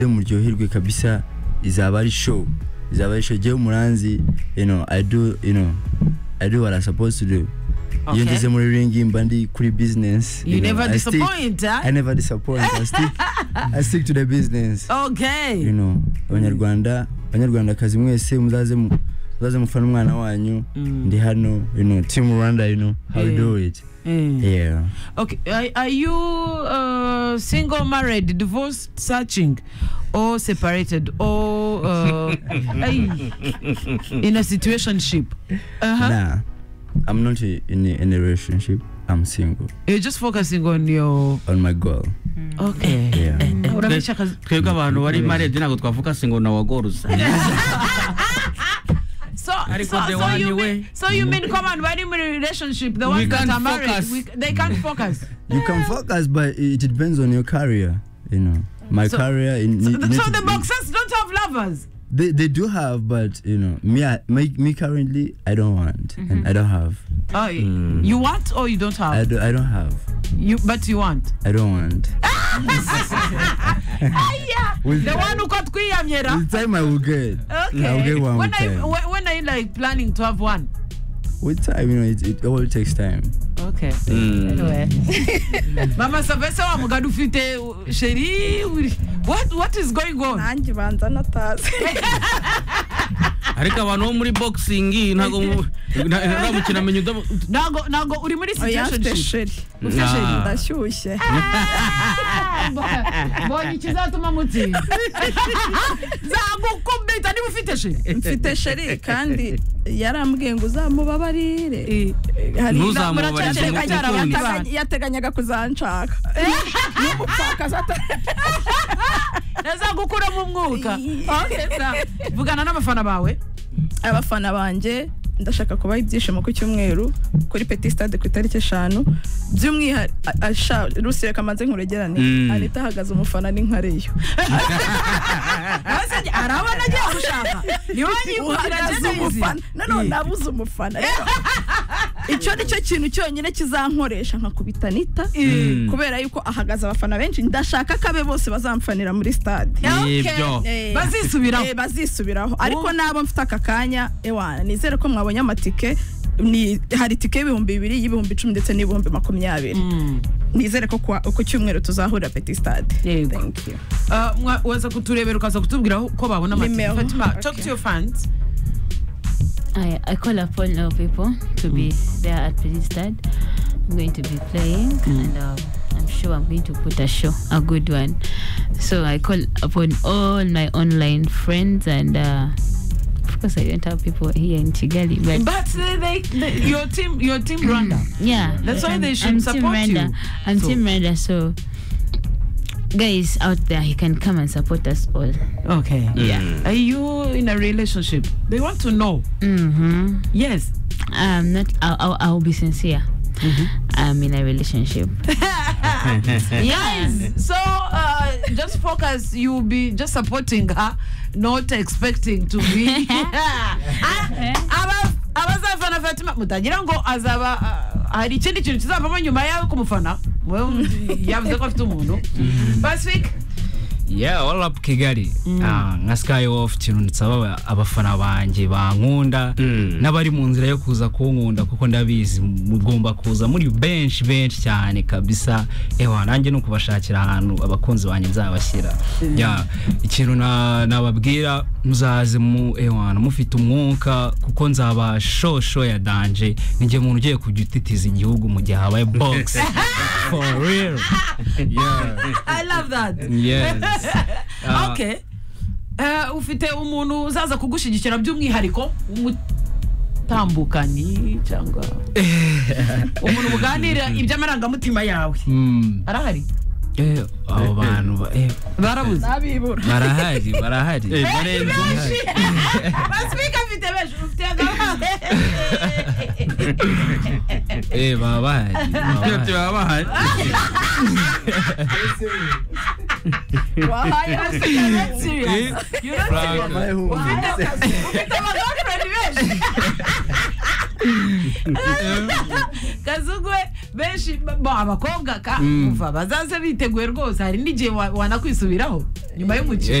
muryoherwe kabisa izaba ari show je umuranzi I do what I'm supposed to do. You ngeze muri ringi mbandi kuri business. You never disappoint, huh? I never disappoint. I stick to the business. Okay. Abanyarwanda kazi mwese muzaze mufana umwana wanyu ndi hano Team Rwanda how you do it. Yeah. Okay, are you single, married, divorced, searching, or separated, or in a situationship? Nah, I'm not in a relationship. I'm single. You're just focusing on my goal. Okay. Yeah. Twebwe abantu bari married ntago twavuka single na wagoruza. So you mean come on, when in a relationship, the ones that are married, they can't focus. You can focus, but it depends on your career. My career. So the boxers don't have lovers. They do have, but me currently I don't want and I don't have. Oh, you want or you don't have? I don't have. But you want? I don't want. The one who got Kuyamyera. With time I will get. Okay. I will get one. When are you like planning to have one? With time, it all takes time. Okay. Anyway. Mama Savesa wa mugadu fite sheri. What is going on? Nanjye banza nataze. Ariko abantu muri boxing ntago namukina menyu nago uri muri situationship. Ndashyushye. Bonye kizatuma muti. Zagukubita niba ufite sheri. Mfite sheri kandi yarambwiye ngo uzamubabarire. Yateganyaga kuzanshaka. N'umupfakaza nazagukura mu mwuka. Okay, vugana n'abafana bawe. Abafana banje ndashaka kubaha ibyishimo ku cyumweru kuri Petit Stade ku itariki 5 by'umwihariko Rusire kamanze nkuregerane Anita hagaze umufana n'inkareyo arabona agiye gushaka niwe nyikukira umufana none nabuze umufana icyo nicyo kintu cyonyine kizankoresha nkakubita Anita kubera yuko ahagaze abafana benshi ndashaka kabe bose bazamfanira muri stade bazisubiraho ariko nabo mfite akakanya nizere ko mwabonye amatike hari tike y'ibihumbi 2 y'ibihumbi 10 ndetse n'ibihumbi 20 nizere ko ku cyumweru tuzahura Petit Stade. Thank you. Waza kuturebera ukaza kutubwira ko babona amatike. Fatima, talk to your fans. I call upon all people to be there at Petit Stade. I'm going to be playing and I'm sure I'm going to put a good one. So I call upon all my online friends and of course I don't have people here in Kigali, but your team Rwanda. Yeah, that's why they should support you. I'm Team Rwanda, so guys out there, you can come and support us all. Okay. Yeah. Are you in a relationship? They want to know. Yes. I'll be sincere. I'm in a relationship. Yes. So just focus. You'll be just supporting her, not expecting to be. Abazafana Fatima mutagira ngo azaba hari ikindi kintu kizavamo nyuma yawe kumufana. Yavuze ko afite umuntu. Pacific. Yeah, all up Kigali. Nka Sky Off kintu nsaba abafana banje bankunda n'abari mu nzira yo kuza kunkunda kuko ndabizi mugomba kuza muri bench cyane kabisa. Nanjye no kubashakira ahantu abakunzi banje nzabashyira. Yeah, ikintu nababwira muzaze mufite umwuka kuko nzaba shosho ya danje ninjye muntu ugiye kujutitiza igihugu mu gihe habaye box. For real. Yeah. I love that. Yes. Okay. Ufite umuntu uzaza kugushigikira by'umwihariko umutambukani cyangwa umuntu muganira iby'amarangamutima yawe. Arahari? Abo bantu barabuze nabibura barahari barenze baswika afite beje ufite babahari why are you serious? You're not serious. Kazugwe benshi abakobwa umva bazaze biteguye rwose hari n'igihe wanakwisubiraho nyuma y'umukino